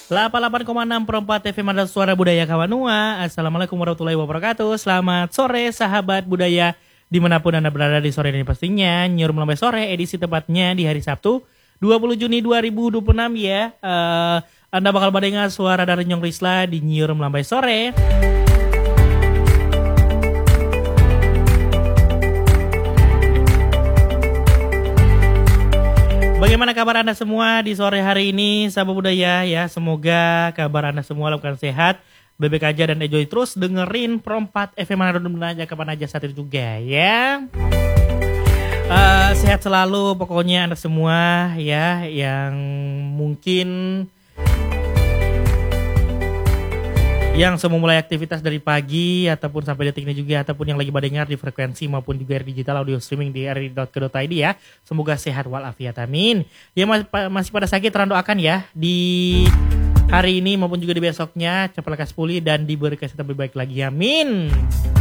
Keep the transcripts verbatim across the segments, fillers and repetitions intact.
delapan puluh delapan koma enam per empat F M adalah suara budaya Kawanua. Assalamualaikum warahmatullahi wabarakatuh. Selamat sore sahabat budaya dimanapun Anda berada di sore ini pastinya. Nyur Melambai Sore edisi tepatnya di hari Sabtu dua puluh Juni dua ribu dua puluh enam ya. uh, Anda bakal mendengar suara dari Nyong Risla di Nyur Melambai Sore. Bagaimana kabar Anda semua di sore hari ini, sahabat budaya ya? Semoga kabar Anda semua lakukan sehat, bebek aja dan enjoy terus dengerin Perempat F M aja kapan aja saat itu juga ya. Uh, sehat selalu pokoknya Anda semua ya, yang mungkin yang semua mulai aktivitas dari pagi ataupun sampai detik ini juga, ataupun yang lagi pada dengar di frekuensi maupun juga di digital audio streaming di r i dot co dot i d ya. Semoga sehat walafiat amin. Ya masih pada sakit terang doakan ya di hari ini maupun juga di besoknya cepat lekas pulih dan diberi kesehatan lebih baik lagi amin.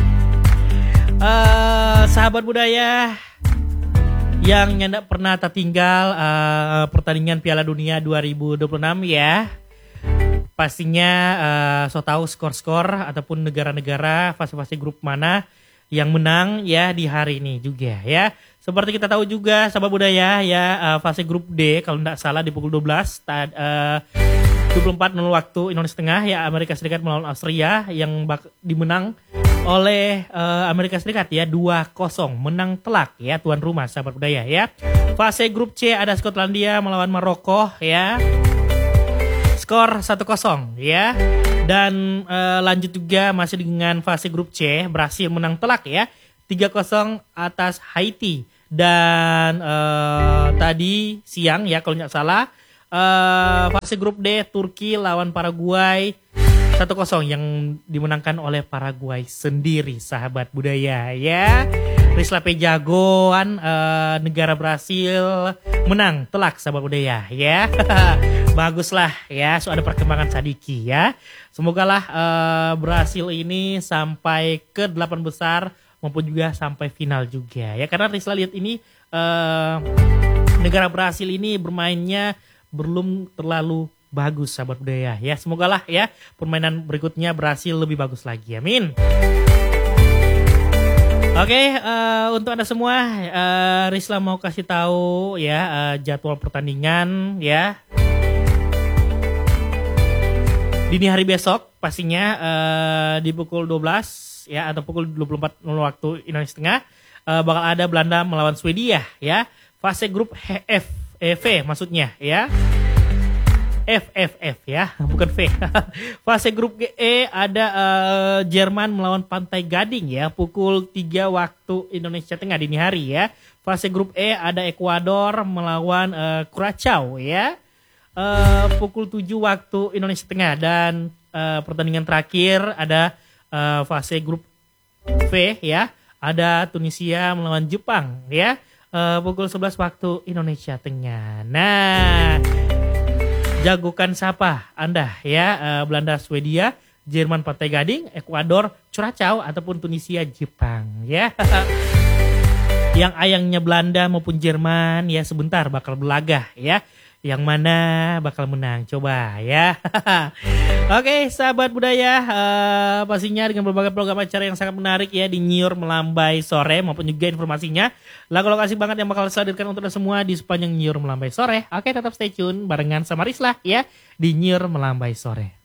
Uh, sahabat budaya yang nyanda pernah tertinggal uh, pertandingan Piala Dunia dua ribu dua puluh enam ya. Pastinya uh, so tahu skor-skor ataupun negara-negara fase-fase grup mana yang menang ya di hari ini juga ya. Seperti kita tahu juga sahabat budaya ya, uh, fase grup D kalau tidak salah di pukul dua belas tad, uh, dua puluh empat nol waktu Indonesia Tengah ya, Amerika Serikat melawan Austria yang bak- dimenang oleh uh, Amerika Serikat ya dua kosong, menang telak ya tuan rumah sahabat budaya ya. Fase grup C ada Skotlandia melawan Maroko ya. Skor satu kosong ya. Dan uh, lanjut juga masih dengan fase grup C, Brasil menang telak ya tiga kosong atas Haiti. Dan uh, tadi siang ya kalau tidak salah uh, fase grup D, Turki lawan Paraguay satu kosong yang dimenangkan oleh Paraguay sendiri sahabat budaya ya. Risla Pejagoan uh, negara Brasil menang telak sahabat budaya ya. Baguslah ya, so ada perkembangan Sadiki ya. Semogalah uh, Brasil ini sampai ke delapan besar maupun juga sampai final juga ya. Karena Risla lihat ini uh, negara Brasil ini bermainnya belum terlalu bagus sahabat budaya ya. Semogalah ya permainan berikutnya Brasil lebih bagus lagi. Amin. Oke, okay, uh, untuk Anda semua, uh, Risla mau kasih tahu ya uh, jadwal pertandingan ya. Dini hari besok pastinya uh, di pukul dua belas ya atau pukul dua puluh empat nol waktu Indonesia Tengah uh, bakal ada Belanda melawan Swedia ya. Fase grup F, eh, V maksudnya ya. F, F, F ya, bukan V. Fase grup E ada uh, Jerman melawan Pantai Gading ya, pukul tiga waktu Indonesia Tengah dini hari ya. Fase grup E ada Ekuador melawan uh, Curaçao ya, uh, pukul tujuh waktu Indonesia Tengah. Dan uh, pertandingan terakhir ada uh, fase grup V ya, ada Tunisia melawan Jepang ya, uh, pukul sebelas waktu Indonesia Tengah. Nah, jagokan siapa Anda ya? Uh, Belanda, Swedia, Jerman, Pantai Gading, Ekuador, Curaçao ataupun Tunisia, Jepang ya. Yang ayangnya Belanda maupun Jerman ya sebentar bakal berlaga ya. Yang mana bakal menang coba ya. Oke sahabat budaya, uh, pastinya dengan berbagai program acara yang sangat menarik ya di Nyur Melambai Sore maupun juga informasinya lagu lokasi banget yang bakal dihadirkan untuk Anda semua di sepanjang Nyur Melambai Sore. Oke, tetap stay tune barengan sama Risla ya di Nyur Melambai Sore.